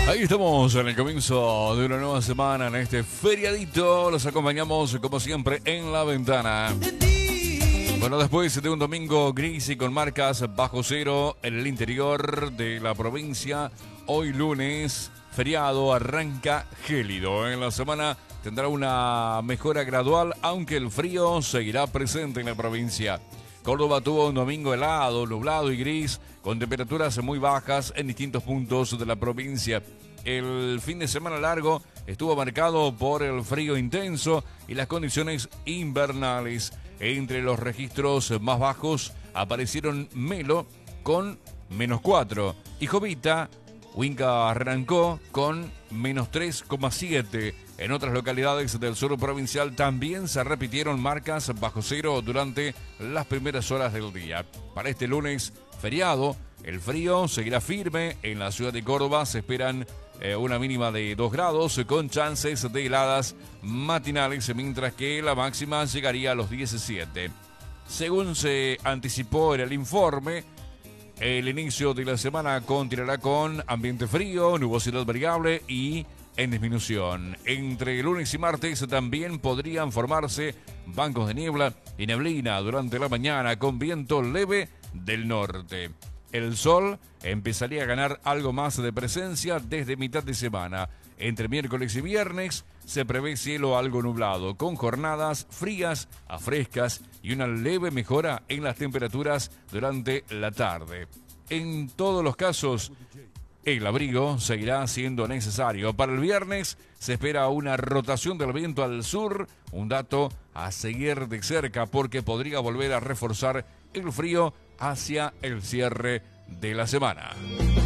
Ahí estamos en el comienzo de una nueva semana en este feriadito. Los acompañamos como siempre en la ventana. Bueno, después de un domingo gris y con marcas bajo cero en el interior de la provincia, hoy lunes, feriado, arranca gélido. En la semana tendrá una mejora gradual, aunque el frío seguirá presente en la provincia. Córdoba tuvo un domingo helado, nublado y gris, con temperaturas muy bajas en distintos puntos de la provincia. El fin de semana largo estuvo marcado por el frío intenso y las condiciones invernales. Entre los registros más bajos aparecieron Melo con -4 y Jovita, Huinca arrancó con -3,7. En otras localidades del sur provincial también se repitieron marcas bajo cero durante las primeras horas del día. Para este lunes feriado, el frío seguirá firme. En la ciudad de Córdoba se esperan una mínima de 2 grados con chances de heladas matinales, mientras que la máxima llegaría a los 17. Según se anticipó en el informe, el inicio de la semana continuará con ambiente frío, nubosidad variable y en disminución. Entre lunes y martes también podrían formarse bancos de niebla y neblina durante la mañana con viento leve del norte. El sol empezaría a ganar algo más de presencia desde mitad de semana. Entre miércoles y viernes se prevé cielo algo nublado, con jornadas frías a frescas y una leve mejora en las temperaturas durante la tarde. En todos los casos, el abrigo seguirá siendo necesario. Para el viernes se espera una rotación del viento al sur, un dato a seguir de cerca porque podría volver a reforzar el frío hacia el cierre de la semana.